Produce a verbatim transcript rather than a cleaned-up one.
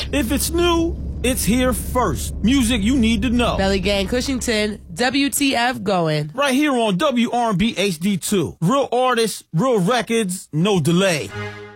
If it's new, it's here first. Music you need to know. Belly Gang Cushington, W T F going. Right here on W R and B H D two. Real artists, real records, no delay.